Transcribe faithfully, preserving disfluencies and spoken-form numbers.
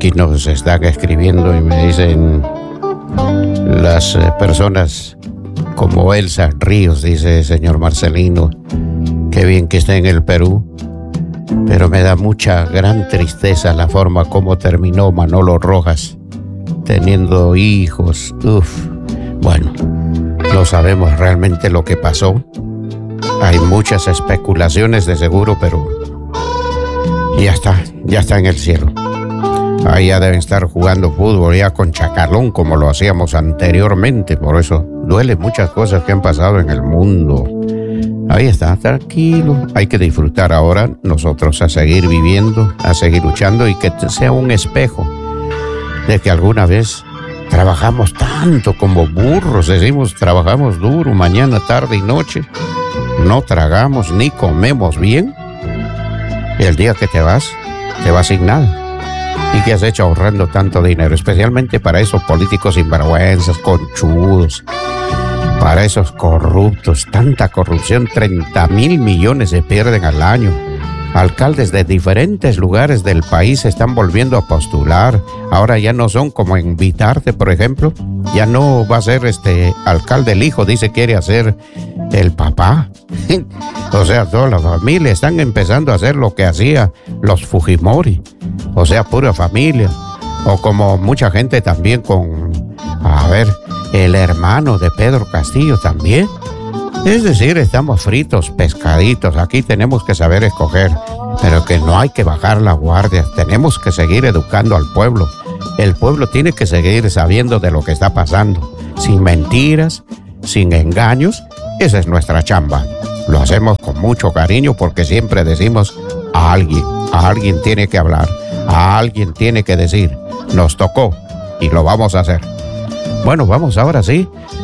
aquí nos están escribiendo y me dicen las eh, personas como Elsa Ríos, dice señor Marcelino, qué bien que está en el Perú, pero me da mucha gran tristeza la forma como terminó Manolo Rojas, teniendo hijos. Uf, bueno, no sabemos realmente lo que pasó. Hay muchas especulaciones de seguro, pero ya está, ya está en el cielo. Ahí ya deben estar jugando fútbol ya con chacalón como lo hacíamos anteriormente. Por eso duele muchas cosas que han pasado en el mundo. Ahí está, tranquilo. Hay que disfrutar ahora nosotros, a seguir viviendo, a seguir luchando, y que sea un espejo de que alguna vez trabajamos tanto como burros. Decimos, trabajamos duro mañana, tarde y noche. No tragamos ni comemos bien. Y el día que te vas, te vas sin nada. ¿Y qué has hecho ahorrando tanto dinero? Especialmente para esos políticos sinvergüenzas, conchudos, para esos corruptos. Tanta corrupción, treinta mil millones se pierden al año. Alcaldes de diferentes lugares del país se están volviendo a postular. Ahora ya no son como en Vitarte, por ejemplo. Ya no va a ser este alcalde el hijo, dice quiere hacer el papá. O sea, toda la familia están empezando a hacer lo que hacía los Fujimori. O sea, pura familia. O como mucha gente también con, a ver, el hermano de Pedro Castillo también. Es decir, estamos fritos, pescaditos. Aquí tenemos que saber escoger, pero que no hay que bajar la guardia. Tenemos que seguir educando al pueblo. El pueblo tiene que seguir sabiendo de lo que está pasando, sin mentiras, sin engaños. Esa es nuestra chamba. Lo hacemos con mucho cariño porque siempre decimos a alguien, a alguien tiene que hablar, a alguien tiene que decir. Nos tocó y lo vamos a hacer. Bueno, vamos ahora sí